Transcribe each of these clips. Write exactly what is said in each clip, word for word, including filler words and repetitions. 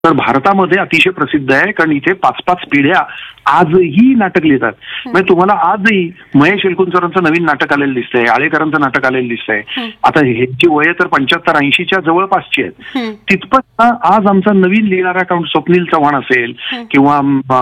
तर भारतामध्ये अतिशय प्रसिद्ध आहे, कारण इथे पाच पाच पिढ्या आजही नाटक लिहितात. म्हणजे तुम्हाला आजही महेश एलकुंचवारांचं नवीन नाटक आलेलं दिसतंय, आळेकरांचं नाटक आलेलं दिसतंय. आता ह्यांची वय तर पंच्याहत्तर ऐंशीच्या जवळपासची आहेत. तितपत आज आमचा नवीन लिहिणारा काउंट स्वप्नील चव्हाण असेल किंवा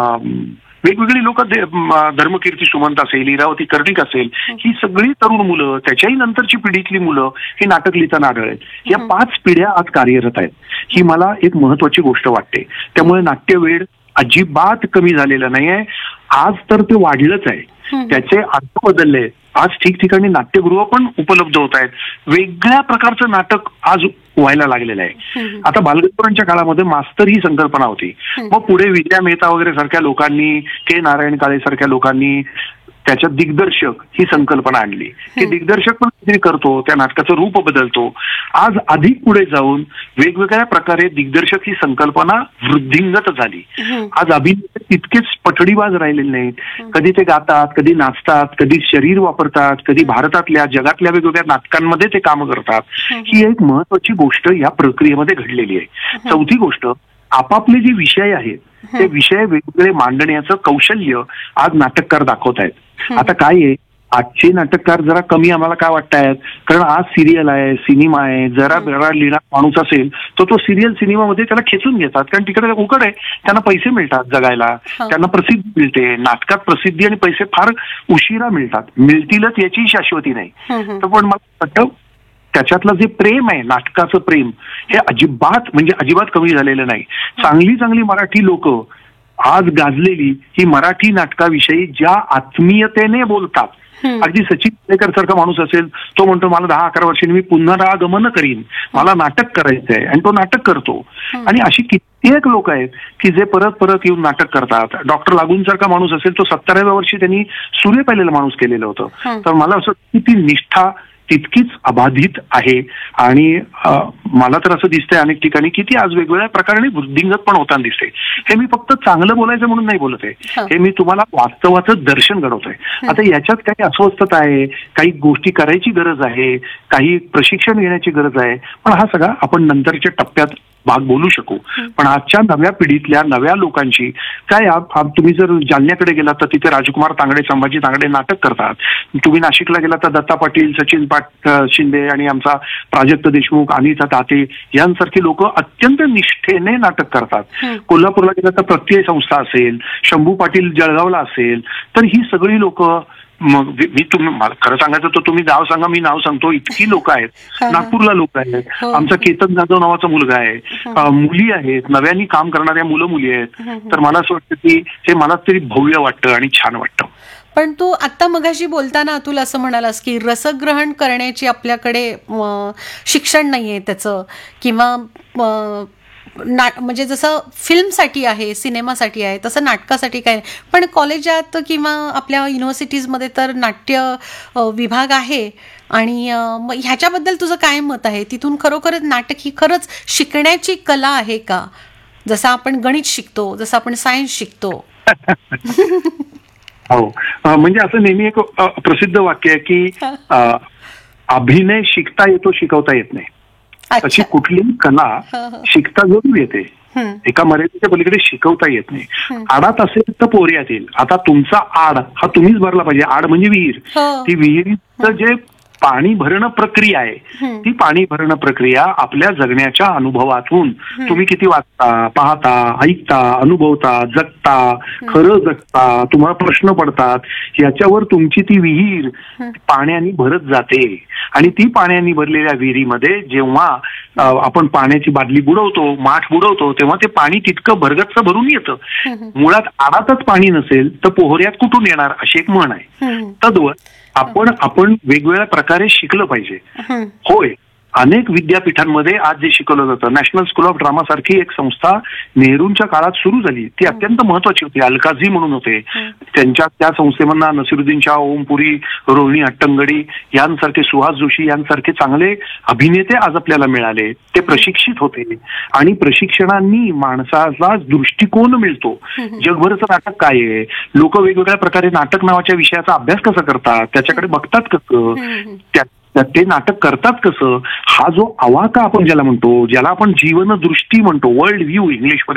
वेगवेगळी लोक, धर्मकीर्ती सुमंत असेल, इरावती कर्णिक असेल, ही सगळी तरुण मुलं, त्याच्याही नंतरची पिढीतली मुलं हे नाटक लिहिताना आढळेल. या पाच पिढ्या आज कार्यरत आहेत. ही मला एक महत्वाची गोष्ट वाटते. त्यामुळे नाट्यवेड अजिबात कमी झालेलं नाहीये. आज तर ते वाढलंच आहे. त्याचे अर्थ बदलले. आज ठिकठिकाणी नाट्यगृह पण उपलब्ध होत आहेत. वेगळ्या प्रकारचं नाटक आज व्हायला लागलेलं आहे. आता बालगंधर्वांच्या काळामध्ये मास्तर ही संकल्पना होती. मग पुढे विद्या मेहता वगैरे सारख्या लोकांनी, के नारायण काळे सारख्या लोकांनी त्याच्यात दिग्दर्शक ही संकल्पना आणली की दिग्दर्शक पण काहीतरी करतो, त्या नाटकाचं रूप बदलतो. आज अधिक पुढे जाऊन वेगवेगळ्या प्रकारे दिग्दर्शक ही संकल्पना वृद्धिंगत झाली. आज अभिनेते तितकेच पठडीबाज राहिलेले नाहीत. कधी ते गातात, कधी नाचतात, कधी शरीर वापरतात, कधी भारतातल्या जगातल्या वेगवेगळ्या नाटकांमध्ये ते काम करतात. ही एक महत्वाची गोष्ट या प्रक्रियेमध्ये घडलेली आहे. चौथी गोष्ट, आपापले जे विषय आहेत ते विषय वेगवेगळे मांडण्याचं कौशल्य आज नाटककार दाखवत आहेत. आता काय आहे, आजचे नाटककार जरा कमी आम्हाला काय वाटतायत, कारण आज सिरियल आहे, सिनेमा आहे. जरा जरा लिहिणारा माणूस असेल तर तो सिरियल सिनेमामध्ये त्याला खेचून घेतात, कारण तिकडे उकड आहे, त्यांना पैसे मिळतात जगायला, त्यांना प्रसिद्धी मिळते. नाटकात प्रसिद्धी आणि पैसे फार उशिरा मिळतात, मिळतीलच याची शाश्वती नाही. तर पण मला वाटतं त्याच्यातलं जे प्रेम आहे, नाटकाचं प्रेम, हे अजिबात म्हणजे अजिबात कमी झालेलं नाही. चांगली चांगली मराठी लोक आज गाजलेली ही मराठी नाटकाविषयी ज्या आत्मीयतेने बोलतात. अगदी सचिन केळकर सारखा माणूस असेल, तो म्हणतो मला दहा अकरा वर्षांनी मी पुनरागमन करीन, मला नाटक करायचंय, आणि तो नाटक करतो. आणि अशी कित्येक लोक आहेत की जे परत परत येऊन नाटक करतात. डॉक्टर लागून सारखा माणूस असेल, तो सत्तराव्या वर्षी त्यांनी सूर्य पाहिलेला माणूस केलेलं होतं. तर मला असं की ती निष्ठा तितकीच अबाधित आहे. आणि मला तर असं दिसतंय अनेक ठिकाणी की ती आज वेगवेगळ्या प्रकारे वृद्धिंगत पण होताना दिसते. हे मी फक्त चांगलं बोलायचं म्हणून नाही बोलत आहे, हे मी तुम्हाला वास्तवाचं दर्शन घडवतोय. आता याच्यात काही अस्वस्थता आहे, काही गोष्टी करायची गरज आहे, काही प्रशिक्षण घेण्याची गरज आहे, पण हा सगळा आपण नंतरच्या टप्प्यात भाग बोलू शकू. पण आजच्या नव्या पिढीतल्या नव्या लोकांची काय, तुम्ही जर जालन्याकडे गेलात तर तिथे राजकुमार तांगडे, संभाजी तांगडे नाटक करतात. तुम्ही नाशिकला गेलात तर दत्ता पाटील, सचिन पाट शिंदे आणि आमचा प्राजक्त देशमुख, अनिता ताते यांसारखी लोक अत्यंत निष्ठेने नाटक करतात. कोल्हापूरला गेला तर प्रत्यय संस्था असेल, शंभू पाटील जळगावला असेल, तर ही सगळी लोक, मग मी तुम्ही मला खरं सांगायचं तर तुम्ही नाव सांगा, मी नाव सांगतो, इतकी लोक आहेत. नागपूरला लोक आहेत, आमचा केतन जाधव नावाचा मुलगा आहे, मुली आहेत, नव्याने काम करणाऱ्या मुलं मुली आहेत. तर मला असं वाटतं की हे मला तरी भव्य वाटतं आणि छान वाटतं. पण तू आता मगाशी बोलताना अतुल असं म्हणालास की रसग्रहण करण्याची आपल्याकडे शिक्षण नाहीये त्याचं, किंवा ना म्हणजे जसं फिल्मसाठी आहे, सिनेमासाठी आहे, तसं नाटकासाठी काय. पण कॉलेजात किंवा आपल्या युनिव्हर्सिटीजमध्ये तर नाट्य विभाग आहे. आणि मग ह्याच्याबद्दल तुझं काय मत आहे? तिथून खरोखरच नाटक ही खरंच शिकण्याची कला आहे का? जसं आपण गणित शिकतो, जसं आपण सायन्स शिकतो. हो, म्हणजे असं नेहमी एक प्रसिद्ध वाक्य आहे की अभिनय शिकता येतो, शिकवता येत नाही. अशी कुठलीही कला शिकता जरूर येते, एका मर्यादेच्या पलीकडे शिकवता येत नाही. आडात असेल तर पोहऱ्यात येईल. आता तुमचा आड हा तुम्हीच भरला पाहिजे. आड म्हणजे विहीर. ती विहिरीचं जे पाणी भरणं प्रक्रिया आहे, ती पाणी भरणं प्रक्रिया आपल्या जगण्याच्या अनुभवातून तुम्ही किती वाचता, पाहता, ऐकता, अनुभवता, जगता, खरं जगता, तुम्हाला प्रश्न पडतात, याच्यावर तुमची ती विहीर पाण्याने भरत जाते. आणि ती पाण्याने भरलेल्या विहिरीमध्ये जेव्हा आपण पाण्याची बादली बुडवतो, माठ बुडवतो, तेव्हा ते पाणी तितकं भरगच्च भरून येतं. मुळात आडातच पाणी नसेल तर पोहऱ्यात कुठून येणार, अशी एक म्हण आहे. तद्वत आपण आपण वेगवेगळ्या प्रकारे शिकलं पाहिजे. होय, अनेक विद्यापीठांमध्ये आज जे शिकवलं जातं, नॅशनल स्कूल ऑफ ड्रामा सारखी एक संस्था नेहरूंच्या काळात सुरू झाली, ती अत्यंत महत्वाची होती. अलकाझी म्हणून होते, त्यांच्या त्या संस्थेमधना नसिरुद्दीन शाह, ओमपुरी, रोहिणी हट्टंगडी यांसारखे, सुहास जोशी यांसारखे चांगले अभिनेते आज आपल्याला मिळाले. ते प्रशिक्षित होते आणि प्रशिक्षणांनी माणसाला दृष्टिकोन मिळतो. जगभरचं नाटक काय आहे, लोक वेगवेगळ्या प्रकारे नाटक नावाच्या विषयाचा अभ्यास कसा करतात, त्याच्याकडे बघतात कसं, तर ते नाटक करतात कसं, हा जो अवाका आपण ज्याला म्हणतो, ज्याला आपण जीवनदृष्टी म्हणतो, वर्ल्ड व्ह्यू इंग्लिशमध्ये